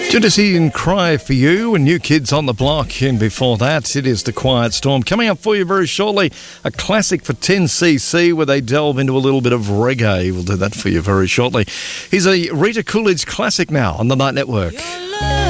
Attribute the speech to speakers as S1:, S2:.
S1: Judici and Cry for You and New Kids on the Block. And before that, it is The Quiet Storm. Coming up for you very shortly, a classic for 10cc where they delve into a little bit of reggae. We'll do that for you very shortly. Here's a Rita Coolidge classic now on the Night Network.